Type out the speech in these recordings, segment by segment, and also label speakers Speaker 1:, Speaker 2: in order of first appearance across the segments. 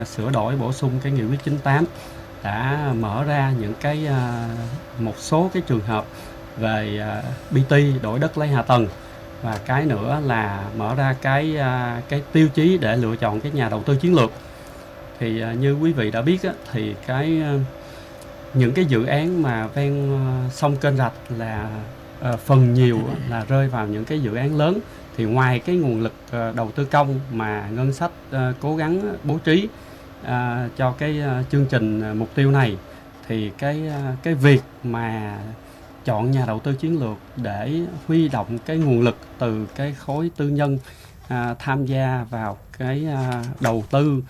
Speaker 1: sửa đổi bổ sung cái nghị quyết 98 đã mở ra những cái một số cái trường hợp về BT đổi đất lấy hạ tầng, và cái nữa là mở ra cái tiêu chí để lựa chọn cái nhà đầu tư chiến lược. Thì như quý vị đã biết á, thì những cái dự án mà ven sông kênh rạch là phần nhiều là rơi vào những cái dự án lớn. Thì ngoài cái nguồn lực đầu tư công mà ngân sách cố gắng bố trí cho cái chương trình mục tiêu này, thì cái việc mà chọn nhà đầu tư chiến lược để huy động cái nguồn lực từ cái khối tư nhân tham gia vào cái đầu tư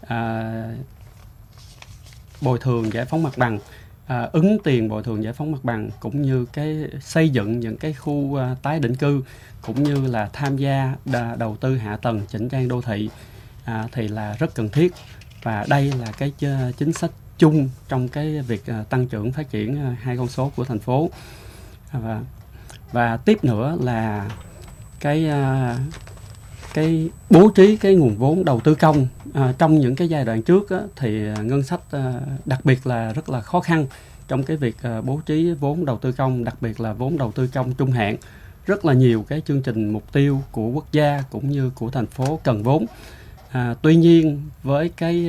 Speaker 1: bồi thường giải phóng mặt bằng, ứng tiền bồi thường giải phóng mặt bằng, cũng như cái xây dựng những cái khu tái định cư, cũng như là tham gia đầu tư hạ tầng chỉnh trang đô thị thì là rất cần thiết. Và đây là cái chính sách chung trong cái việc tăng trưởng phát triển hai con số của thành phố. Và tiếp nữa là cái bố trí cái nguồn vốn đầu tư công trong những cái giai đoạn trước á, thì ngân sách đặc biệt là rất là khó khăn trong cái việc bố trí vốn đầu tư công, đặc biệt là vốn đầu tư công trung hạn. Rất là nhiều cái chương trình mục tiêu của quốc gia cũng như của thành phố cần vốn. Tuy nhiên với cái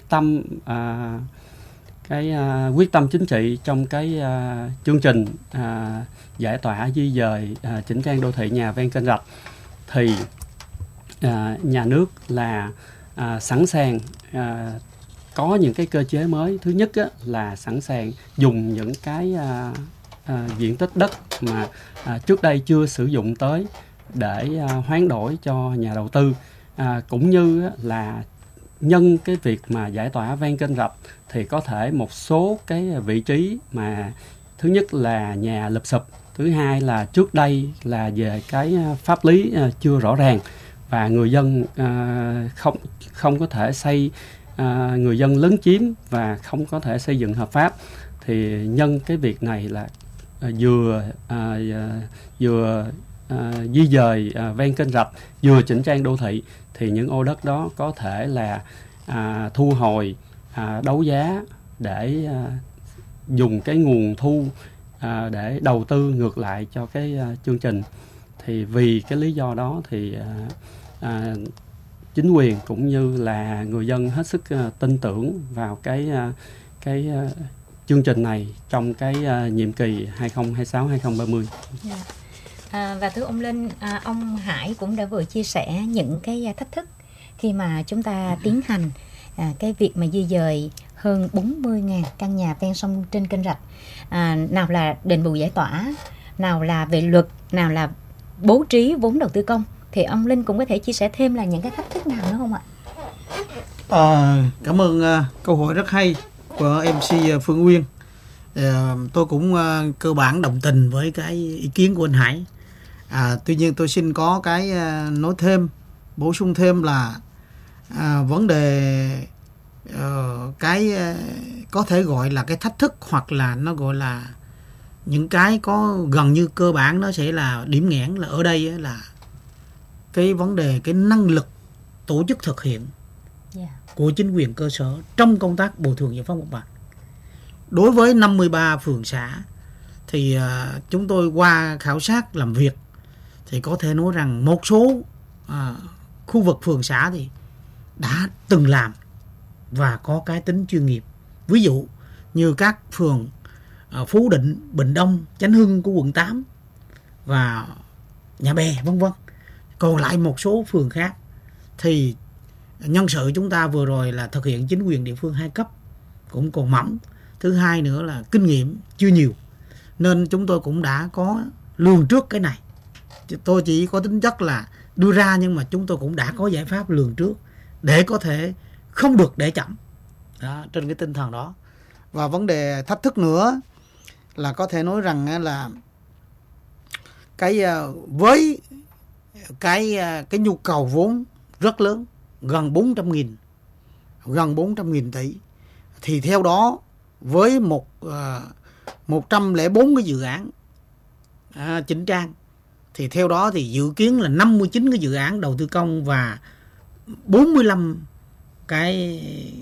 Speaker 1: quyết tâm chính trị trong cái chương trình giải tỏa di dời chỉnh trang đô thị nhà ven kênh rạch, thì nhà nước là sẵn sàng có những cái cơ chế mới. Thứ nhất á, là sẵn sàng dùng những cái diện tích đất mà trước đây chưa sử dụng tới để hoán đổi cho nhà đầu tư, cũng như là nhân cái việc mà giải tỏa ven kênh rạch thì có thể một số cái vị trí mà thứ nhất là nhà lụp xụp, thứ hai là trước đây là về cái pháp lý chưa rõ ràng và người dân không có thể xây, người dân lấn chiếm và không có thể xây dựng hợp pháp. Thì nhân cái việc này là vừa di dời ven kênh rạch, vừa chỉnh trang đô thị, thì những ô đất đó có thể là thu hồi, đấu giá để dùng cái nguồn thu để đầu tư ngược lại cho cái chương trình. Thì vì cái lý do đó thì chính quyền cũng như là người dân hết sức tin tưởng vào cái chương trình này trong cái nhiệm kỳ 2026-2030.
Speaker 2: Và thưa ông Linh, ông Hải cũng đã vừa chia sẻ những cái thách thức khi mà chúng ta tiến hành cái việc mà di dời hơn 40.000 căn nhà ven sông trên kênh rạch. Nào là đền bù giải tỏa, nào là về luật, nào là bố trí vốn đầu tư công. Thì ông Linh cũng có thể chia sẻ thêm là những cái thách thức nào nữa không ạ?
Speaker 3: Cảm ơn câu hỏi rất hay của MC Phương Uyên. Tôi cũng cơ bản đồng tình với cái ý kiến của anh Hải. Tuy nhiên tôi xin có cái nói thêm, bổ sung thêm là vấn đề có thể gọi là cái thách thức, hoặc là nó gọi là những cái có gần như cơ bản, nó sẽ là điểm nghẽn là ở đây là cái vấn đề cái năng lực tổ chức thực hiện của chính quyền cơ sở trong công tác bồi thường giải phóng mặt bằng. Đối với 53 phường xã thì chúng tôi qua khảo sát làm việc thì có thể nói rằng một số khu vực phường xã thì đã từng làm và có cái tính chuyên nghiệp. Ví dụ như các phường Phú Định, Bình Đông, Chánh Hưng của quận 8 và Nhà Bè vân vân. Còn lại một số phường khác thì nhân sự chúng ta vừa rồi là thực hiện chính quyền địa phương 2 cấp cũng còn mỏng. Thứ hai nữa là kinh nghiệm chưa nhiều, nên chúng tôi cũng đã có lường trước cái này. Tôi chỉ có tính chất là đưa ra, nhưng mà chúng tôi cũng đã có giải pháp lường trước để có thể không được để chậm đó, trên cái tinh thần đó. Và vấn đề thách thức nữa là có thể nói rằng là với cái nhu cầu vốn rất lớn, gần 400.000 tỷ, thì theo đó với 104 cái dự án chỉnh trang, thì theo đó thì dự kiến là 59 cái dự án đầu tư công và 45 cái